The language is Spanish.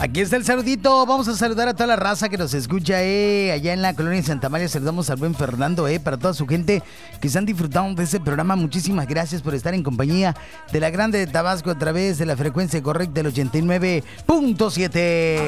Aquí está el saludito. Vamos a saludar a toda la raza que nos escucha, allá en la colonia de Santa María. Saludamos al buen Fernando, para toda su gente que están disfrutando de este programa. Muchísimas gracias por estar en compañía de la Grande de Tabasco a través de la frecuencia correcta del 89.7.